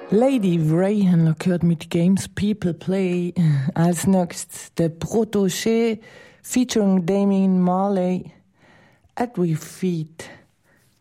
Lady Ray haben wir gehört mit Games People Play. Als nächstes der Protégé featuring Damien Marley, At We Feet.